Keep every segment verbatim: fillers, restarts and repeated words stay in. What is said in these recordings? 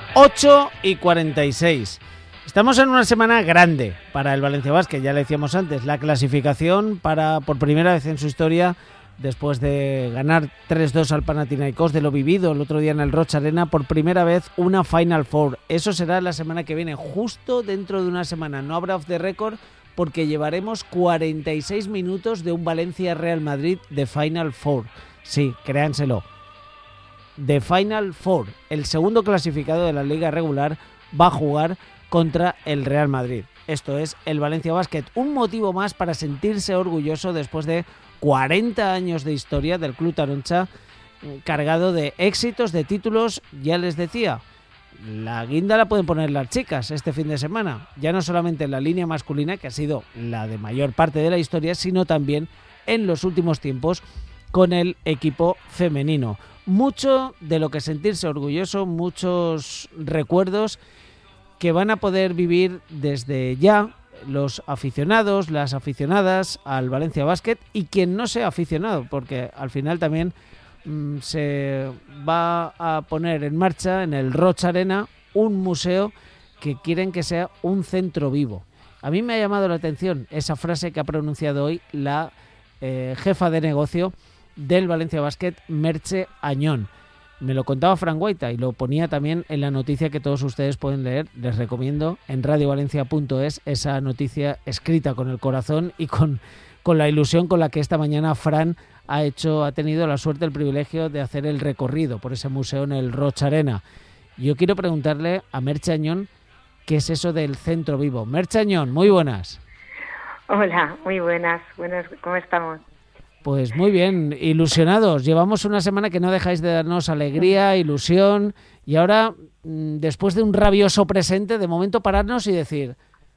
ocho y cuarenta y seis. Estamos en una semana grande para el Valencia Basket, ya le decíamos antes, la clasificación para, por primera vez en su historia, después de ganar tres dos al Panathinaikos, de lo vivido el otro día en el Roig Arena, por primera vez una Final Four. Eso será la semana que viene, justo dentro de una semana. No habrá off the record porque llevaremos cuarenta y seis minutos de un Valencia-Real Madrid de Final Four. Sí, créanselo. De Final Four. El segundo clasificado de la liga regular va a jugar contra el Real Madrid. Esto es el Valencia Basket. Un motivo más para sentirse orgulloso después de cuarenta años de historia del Club Taroncha, cargado de éxitos, de títulos. Ya les decía, la guinda la pueden poner las chicas este fin de semana. Ya no solamente en la línea masculina, que ha sido la de mayor parte de la historia, sino también en los últimos tiempos con el equipo femenino. Mucho de lo que sentirse orgulloso, muchos recuerdos que van a poder vivir desde ya los aficionados, las aficionadas al Valencia Basket y quien no sea aficionado, porque al final también mmm, se va a poner en marcha en el Roig Arena un museo que quieren que sea un centro vivo. A mí me ha llamado la atención esa frase que ha pronunciado hoy la eh, jefa de negocio del Valencia Basket, Merche Añón. Me lo contaba Fran Guaita y lo ponía también en la noticia que todos ustedes pueden leer. Les recomiendo en radio valencia punto es esa noticia escrita con el corazón y con, con la ilusión con la que esta mañana Fran ha hecho, ha tenido la suerte, el privilegio de hacer el recorrido por ese museo en el Roig Arena. Yo quiero preguntarle a Merche Añón qué es eso del centro vivo. Merche Añón, muy buenas. Hola, muy buenas. Buenas, ¿cómo estamos? Pues muy bien, ilusionados. Llevamos una semana que no dejáis de darnos alegría, ilusión, y ahora, después de un rabioso presente, de momento pararnos y decir,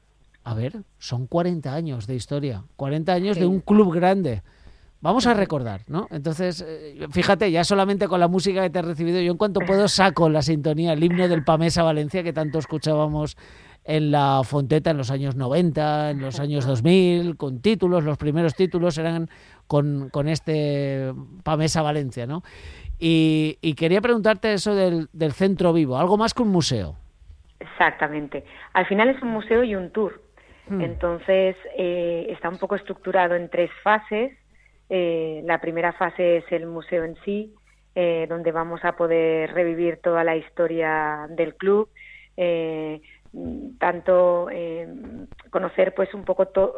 a ver, son cuarenta años de historia, cuarenta años sí. de un club grande. Vamos a recordar, ¿no? Entonces, fíjate, ya solamente con la música que te he recibido, yo en cuanto puedo saco la sintonía, el himno del Pamesa Valencia, que tanto escuchábamos en la Fonteta en los años noventa, en los años dos mil, con títulos, los primeros títulos eran con, con este Pamesa Valencia, ¿no? Y, y quería preguntarte eso del, del centro vivo, algo más que un museo. Exactamente. Al final es un museo y un tour. Hmm. Entonces, eh, está un poco estructurado en tres fases. Eh, la primera fase es el museo en sí, eh, donde vamos a poder revivir toda la historia del club, eh, tanto eh, conocer pues un poco to-